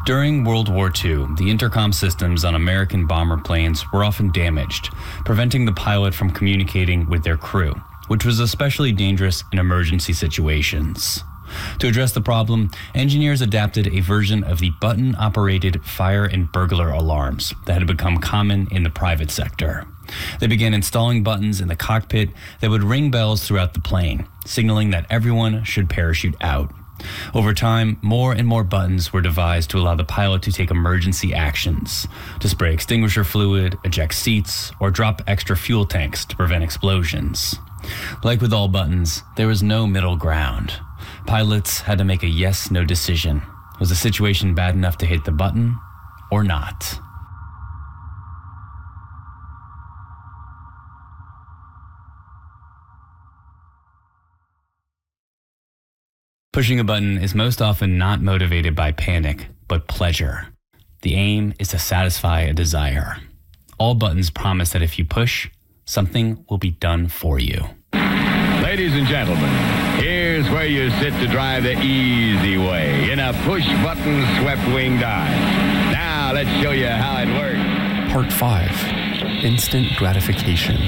During World War II, the intercom systems on American bomber planes were often damaged, preventing the pilot from communicating with their crew, which was especially dangerous in emergency situations. To address the problem, engineers adapted a version of the button-operated fire and burglar alarms that had become common in the private sector. They began installing buttons in the cockpit that would ring bells throughout the plane, signaling that everyone should parachute out. Over time, more and more buttons were devised to allow the pilot to take emergency actions, to spray extinguisher fluid, eject seats, or drop extra fuel tanks to prevent explosions. Like with all buttons, there was no middle ground. Pilots had to make a yes-no decision. Was the situation bad enough to hit the button or not? Pushing a button is most often not motivated by panic, but pleasure. The aim is to satisfy a desire. All buttons promise that if you push, something will be done for you. Ladies and gentlemen, here's where you sit to drive the easy way in a push-button swept-wing dive. Now, let's show you how it works. Part 5. Instant gratification.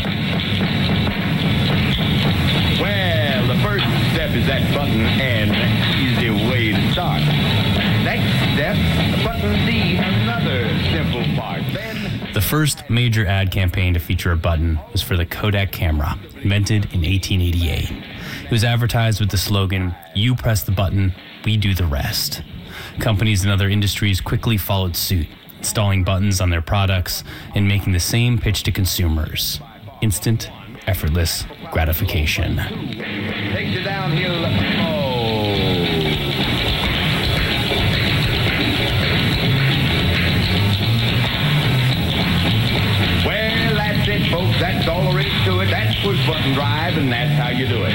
Well, the first step is that button and easy way to start. Next step, button D, another simple part. Then the first major ad campaign to feature a button was for the Kodak camera, invented in 1888. It was advertised with the slogan, "You press the button, we do the rest." Companies in other industries quickly followed suit, installing buttons on their products and making the same pitch to consumers. Instant, effortless gratification. takes you downhill. Well, that's it, folks. That's all there is to it. That's push-button drive, and that's how you do it.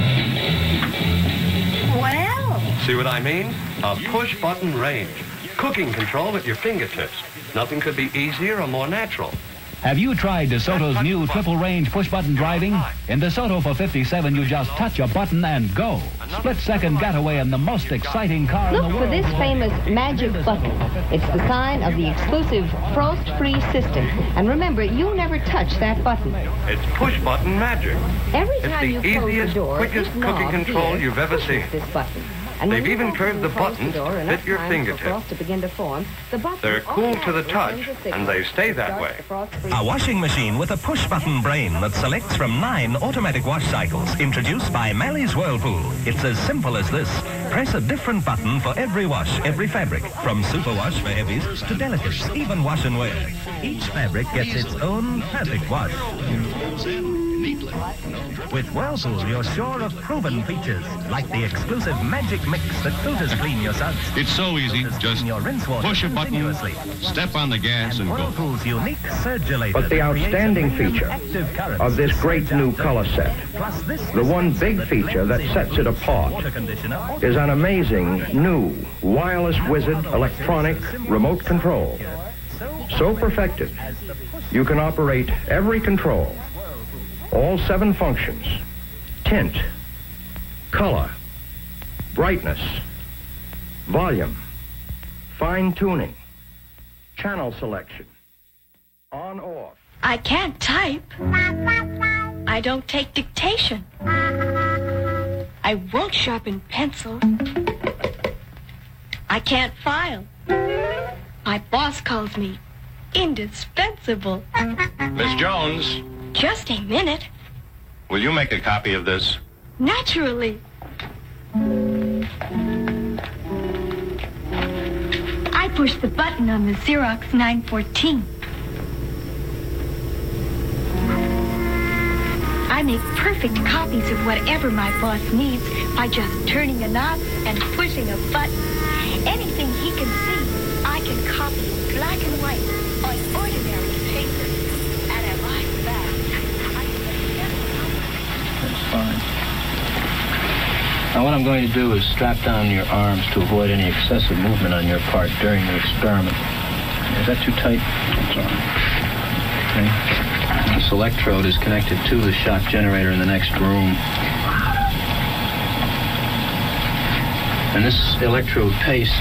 Well. See what I mean? A push-button range. Cooking control at your fingertips. Nothing could be easier or more natural. Have you tried DeSoto's new triple-range push-button driving? In DeSoto for $57, you just touch a button and go. Split-second getaway in the most exciting car in the Look world. for this famous magic button. It's the sign of the exclusive frost-free system. And remember, you never touch that button. It's push-button magic. Every It's time the you close the easiest, door, quickest this knob cooking control here you've ever pushes seen. this button. And They've when you even open curved and the close buttons door to enough fit your time for fingertip. frost to begin to form, the button They're cool to the automatically touch, sends a signal and they stay that starts way. the frost-free A washing machine with a push-button brain that selects from 9 automatic wash cycles, introduced by Mally's Whirlpool. It's as simple as this. Press a different button for every wash, every fabric, from superwash for heavies to delicates, even wash and wear. Each fabric gets its own perfect wash. With Whirlpool, you're sure of proven features, like the exclusive magic mix that filters clean your suds. It's so easy. Just Your rinse water push a button, continuously. step on the gas, and go. Whirlpool's unique circulator. But the that creates outstanding a million feature active currents of this that great sends new out color set, Plus this the one big that feature that blends sets it in apart, water conditioner, is an amazing new wireless wizard electronic remote control. So perfected, you can operate every control, all 7 functions: tint, color, brightness, volume, fine tuning, channel selection, on, off. I can't type. I don't take dictation. I won't sharpen pencil. I can't file. My boss calls me indispensable. Miss Jones, Just a minute. will you make a copy of this? Naturally. I push the button on the Xerox 914. I make perfect copies of whatever my boss needs by just turning a knob and pushing a button. Anything he can see, I can copy in black and white on ordinary paper. And I like that. That's fine. Now what I'm going to do is strap down your arms to avoid any excessive movement on your part during the experiment. Is that too tight? That's all right. Okay. This electrode is connected to the shock generator in the next room. And this electrode paste